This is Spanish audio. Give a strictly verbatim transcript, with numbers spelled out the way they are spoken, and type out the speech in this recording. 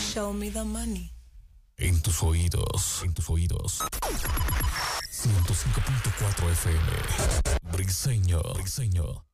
Show me the money. En tus oídos, en tus oídos. ciento cinco punto cuatro F M. Briseño, Briseño.